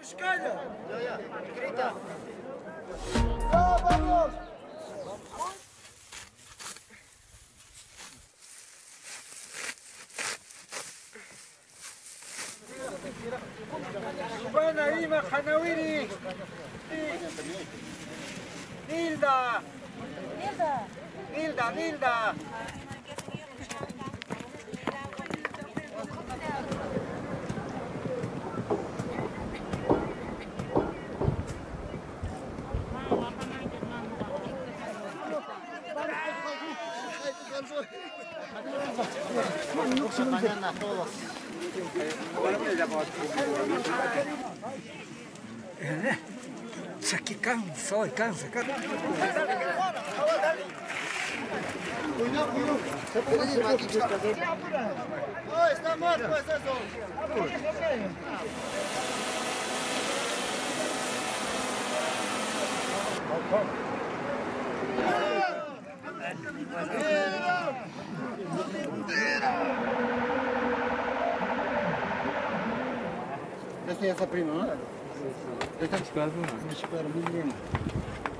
Escalha! Grita! Vamos! Subana Ima Hanawiri! Nilda! Nilda! Mañana todos. Isso aqui cansa. Oi, está morto com essas ondas. Esta é essa prima, não é? Esta é a esquadra, não é? A esquadra, muito bem.